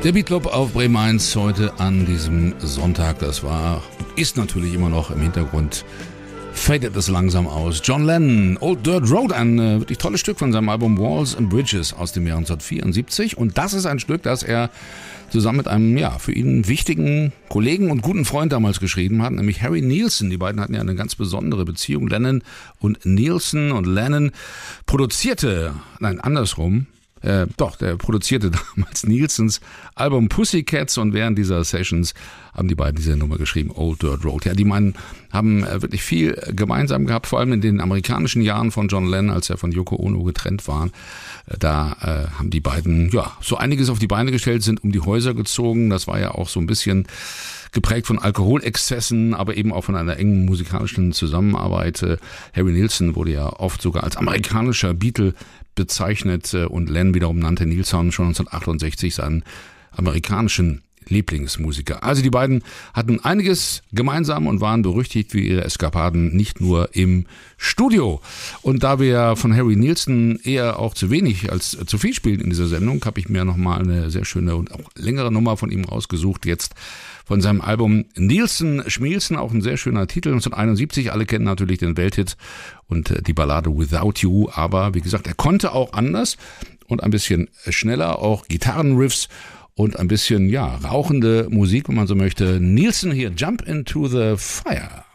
Der Beatclub auf Bremen 1 heute an diesem Sonntag. Das ist natürlich immer noch im Hintergrund. Fadet es langsam aus. John Lennon, Old Dirt Road, ein wirklich tolles Stück von seinem Album Walls and Bridges aus dem Jahr 1974. Und das ist ein Stück, das er zusammen mit einem, für ihn wichtigen Kollegen und guten Freund damals geschrieben hat, nämlich Harry Nilsson. Die beiden hatten ja eine ganz besondere Beziehung, Lennon und Nilsson. Und Lennon der produzierte damals Nilssons Album Pussycats und während dieser Sessions haben die beiden diese Nummer geschrieben, Old Dirt Road. Ja, die beiden haben wirklich viel gemeinsam gehabt, vor allem in den amerikanischen Jahren von John Lennon, als er von Yoko Ono getrennt war. Da haben die beiden so einiges auf die Beine gestellt, sind um die Häuser gezogen. Das war ja auch so ein bisschen geprägt von Alkoholexzessen, aber eben auch von einer engen musikalischen Zusammenarbeit. Harry Nilsson wurde ja oft sogar als amerikanischer Beatle bezeichnet und Lennon wiederum nannte Nilsson schon 1968 seinen amerikanischen Lieblingsmusiker. Also die beiden hatten einiges gemeinsam und waren berüchtigt für ihre Eskapaden, nicht nur im Studio. Und da wir von Harry Nilsson eher auch zu wenig als zu viel spielen in dieser Sendung, habe ich mir nochmal eine sehr schöne und auch längere Nummer von ihm rausgesucht, jetzt von seinem Album Nilsson Schmielsen, auch ein sehr schöner Titel, 1971. Alle kennen natürlich den Welthit und die Ballade Without You, aber wie gesagt, er konnte auch anders und ein bisschen schneller, auch Gitarrenriffs und ein bisschen, rauchende Musik, wenn man so möchte. Nilsson hier, Jump into the Fire.